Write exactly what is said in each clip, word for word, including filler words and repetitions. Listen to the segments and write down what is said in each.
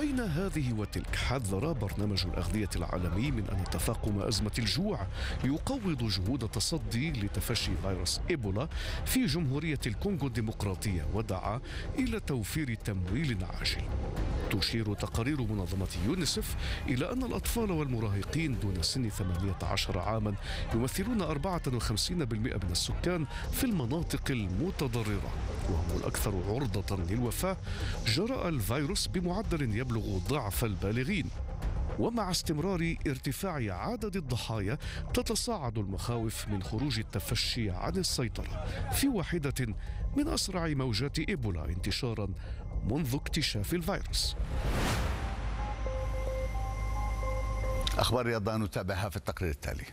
بين هذه وتلك، حذر برنامج الأغذية العالمي من أن تفاقم أزمة الجوع يقوض جهود التصدي لتفشي فيروس إيبولا في جمهورية الكونغو الديمقراطية، ودعا إلى توفير تمويل عاجل. تشير تقارير منظمة يونيسف إلى أن الأطفال والمراهقين دون سن ثمانية عشر عاما يمثلون أربعة وخمسين بالمئة من السكان في المناطق المتضررة، وهم الأكثر عرضة للوفاة جراء الفيروس بمعدل يبلغ ضعف البالغين. ومع استمرار ارتفاع عدد الضحايا تتصاعد المخاوف من خروج التفشي عن السيطرة في واحدة من أسرع موجات إيبولا انتشارا منذ اكتشاف الفيروس. أخبار رياضة نتابعها في التقرير التالي.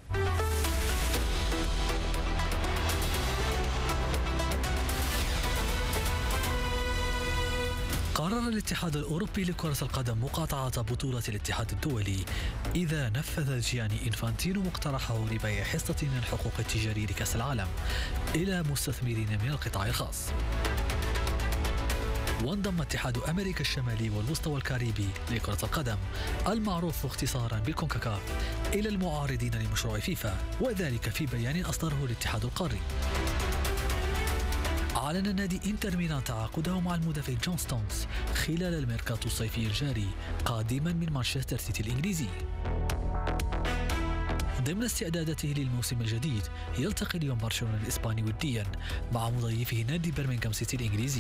قرر الاتحاد الأوروبي لكرة القدم مقاطعة بطولة الاتحاد الدولي إذا نفذ جياني إنفانتينو مقترحه لبيع حصة من الحقوق التجارية لكأس العالم إلى مستثمرين من القطاع الخاص. وانضم اتحاد أمريكا الشمالي والوسطى والكاريبي لكرة القدم المعروف اختصارا بالكونكاكاف إلى المعارضين لمشروع فيفا، وذلك في بيان أصدره الاتحاد القاري. أعلن نادي إنتر ميلان تعاقده مع المدافع جون ستونز خلال الميركاتو الصيفي الجاري قادما من مانشستر سيتي الإنجليزي. ضمن استعداداته للموسم الجديد يلتقي اليوم برشلونة الإسباني وديا مع مضيفه نادي برمنغهام سيتي الإنجليزي.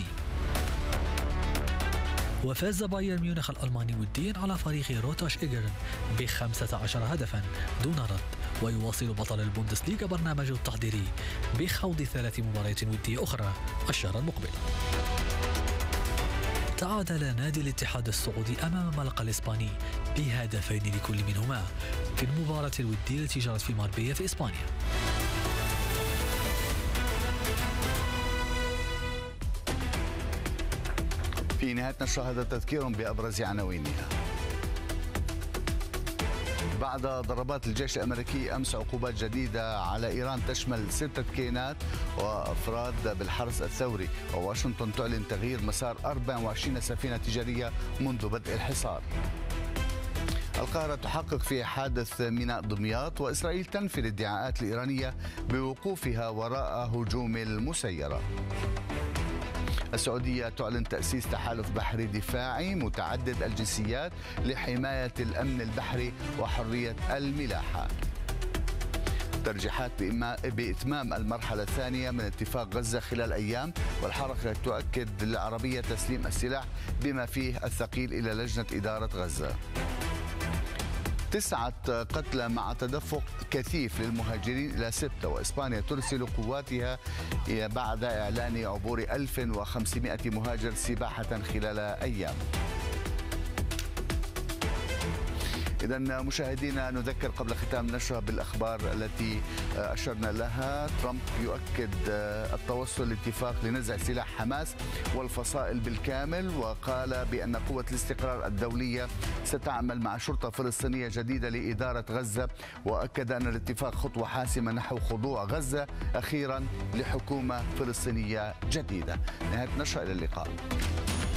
وفاز بايرن ميونخ الألماني وديا على فريق روتاش إيجرن بخمسة عشر هدفا دون رد، ويواصل بطل البوندسليغا برنامجه التحضيري بخوض ثلاث مباريات ودية أخرى الشهر المقبل. تعادل نادي الاتحاد السعودي أمام ملقا الإسباني بهدفين لكل منهما في المباراة الودية التي جرت في ماربيا في إسبانيا. في نهاية نشرة هذا تذكير بأبرز عناوينها. بعد ضربات الجيش الأمريكي أمس عقوبات جديدة على إيران تشمل ستة كينات وأفراد بالحرس الثوري، وواشنطن تعلن تغيير مسار أربع وعشرين سفينة تجارية منذ بدء الحصار. القاهرة تحقق في حادث ميناء دمياط، وإسرائيل تنفي الادعاءات الإيرانية بوقوفها وراء هجوم المسيرة. السعودية تعلن تأسيس تحالف بحري دفاعي متعدد الجنسيات لحماية الأمن البحري وحرية الملاحة. ترجيحات بإتمام المرحلة الثانية من اتفاق غزة خلال أيام، والحركة تؤكد للعربية تسليم السلاح بما فيه الثقيل إلى لجنة إدارة غزة. تسعة قتلى مع تدفق كثيف للمهاجرين إلى ستة، وإسبانيا ترسل قواتها بعد إعلان عبور ألف وخمسمائة مهاجر سباحة خلال أيام. إذن مشاهدينا نذكر قبل ختام نشرة بالأخبار التي أشرنا لها. ترامب يؤكد التوصل لاتفاق لنزع سلاح حماس والفصائل بالكامل، وقال بأن قوة الاستقرار الدولية ستعمل مع شرطة فلسطينية جديدة لإدارة غزة، وأكد أن الاتفاق خطوة حاسمة نحو خضوع غزة أخيرا لحكومة فلسطينية جديدة. نهاية نشرة، إلى اللقاء.